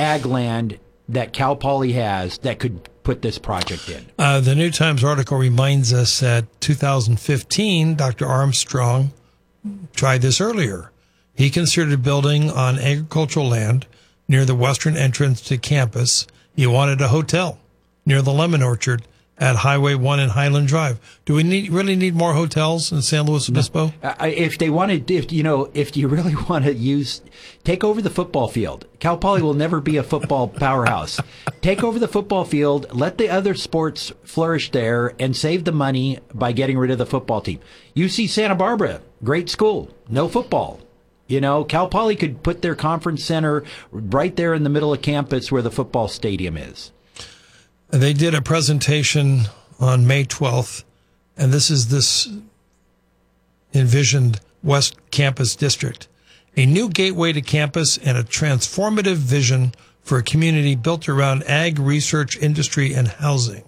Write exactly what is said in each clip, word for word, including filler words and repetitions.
ag land that Cal Poly has that could put this project in? Uh, the New Times article reminds us that two thousand fifteen, Doctor Armstrong tried this earlier. He considered building on agricultural land near the western entrance to campus. He wanted a hotel near the lemon orchard at Highway one and Highland Drive. Do we need, really need more hotels in San Luis Obispo? No. Uh, if they wanted, if you know, if you really want to use, take over the football field. Cal Poly will never be a football powerhouse. Take over the football field, let the other sports flourish there, and save the money by getting rid of the football team. U C Santa Barbara, great school, no football. You know, Cal Poly could put their conference center right there in the middle of campus where the football stadium is. They did a presentation on May twelfth, and this is this envisioned West Campus District, a new gateway to campus and a transformative vision for a community built around ag, research, industry, and housing.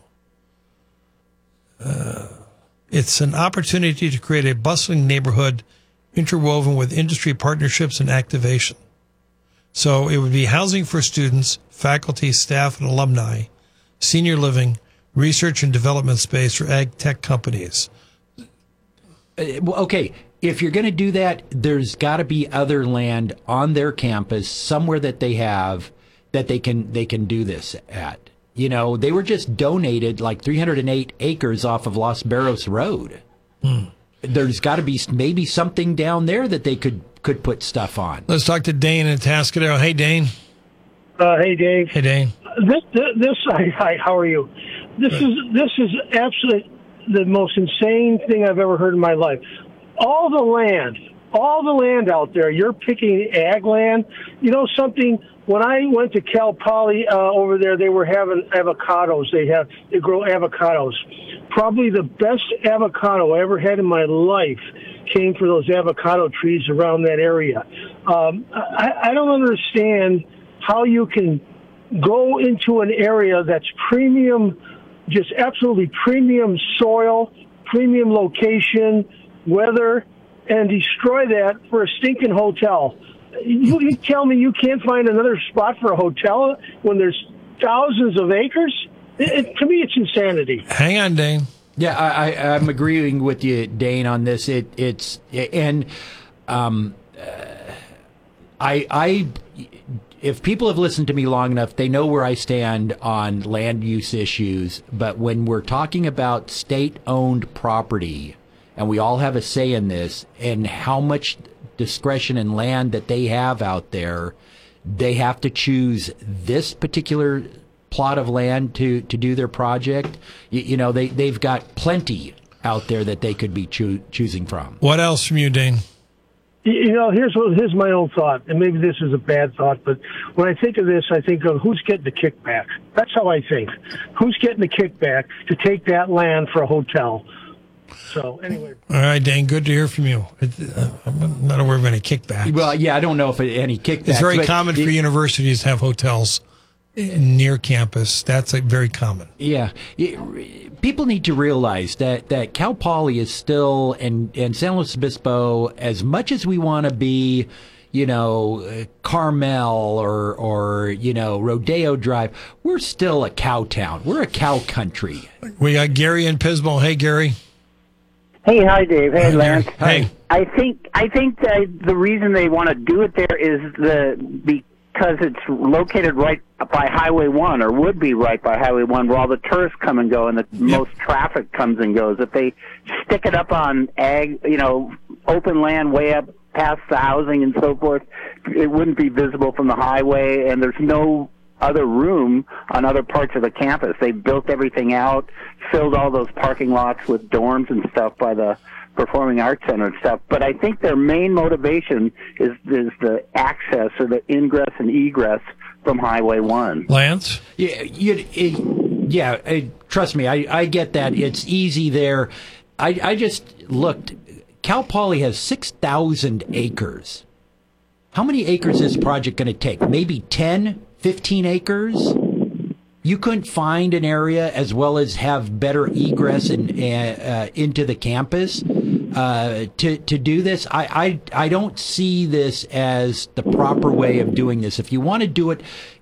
Uh, it's an opportunity to create a bustling neighborhood interwoven with industry partnerships and activation. So it would be housing for students, faculty, staff, and alumni, senior living, research and development space for ag tech companies. Okay, if you're going to do that, there's got to be other land on their campus somewhere that they have that they can they can do this at. You know, they were just donated like three hundred eight acres off of Los Barros Road. Hmm. There's got to be maybe something down there that they could could put stuff on. Let's talk to Dane in Atascadero. Hey, Dane. Uh, hey, Dave. Hey, Dane. This, this, hi, how are you? This is this is absolutely the most insane thing I've ever heard in my life. All the land, all the land out there, you're picking ag land. You know something? When I went to Cal Poly uh, over there, they were having avocados. They have they grow avocados. Probably the best avocado I ever had in my life came from those avocado trees around that area. Um, I, I don't understand how you can go into an area that's premium, just absolutely premium soil, premium location, weather, and destroy that for a stinking hotel. You, you tell me you can't find another spot for a hotel when there's thousands of acres? It, it, to me, it's insanity. Hang on, Dane. Yeah, I, I, I'm agreeing with you, Dane, on this. It, it's and um, uh, I, I, if people have listened to me long enough, they know where I stand on land use issues. But when we're talking about state-owned property, and we all have a say in this, and how much discretion and land that they have out there, they have to choose this particular plot of land to, to do their project. You, you know, they, they've got plenty out there that they could be choo- choosing from. What else from you, Dane? You know, here's what, here's my own thought, and maybe this is a bad thought, but when I think of this, I think of who's getting the kickback. That's how I think. Who's getting the kickback to take that land for a hotel? So, anyway. All right, Dane, good to hear from you. It, uh, I'm not aware of any kickbacks. Well, yeah, I don't know if it, any kickbacks. It's very common for universities to have hotels near campus. That's like very common. Yeah. It, people need to realize that, that Cal Poly is still, and, and San Luis Obispo, as much as we want to be, you know, Carmel or, or, you know, Rodeo Drive, we're still a cow town. We're a cow country. We got Gary in Pismo. Hey, Gary. Hey, hi, Dave. Hey, Hi, Lance. Hey. I think I think that the reason they want to do it there is the because it's located right by Highway one, or would be right by Highway one, where all the tourists come and go and the yep. most traffic comes and goes. If they stick it up on ag, you know, open land way up past the housing and so forth, it wouldn't be visible from the highway, and there's no other room on other parts of the campus. They built everything out, filled all those parking lots with dorms and stuff by the Performing Arts Center and stuff. But I think their main motivation is, is the access or the ingress and egress from Highway one. Lance? Yeah, you, it, yeah it, trust me, I, I get that. It's easy there. I, I just looked. Cal Poly has six thousand acres. How many acres is this project going to take? Maybe ten, fifteen acres? You couldn't find an area as well as have better egress and uh, into the campus uh, to to do this. I, I I don't see this as the proper way of doing this. If you want to do it,